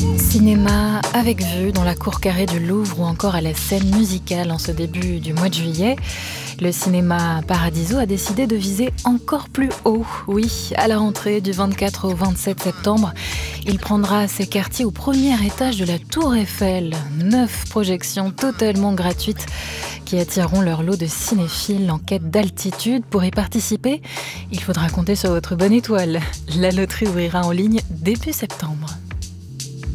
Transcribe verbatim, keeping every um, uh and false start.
Cinéma avec vue dans la cour carrée du Louvre ou encore à la scène musicale en ce début du mois de juillet. Le cinéma Paradiso a décidé de viser encore plus haut. Oui, à la rentrée du vingt-quatre au vingt-sept septembre, il prendra ses quartiers au premier étage de la Tour Eiffel. Neuf projections totalement gratuites qui attireront leur lot de cinéphiles en quête d'altitude. Pour y participer, il faudra compter sur votre bonne étoile. La loterie ouvrira en ligne début septembre.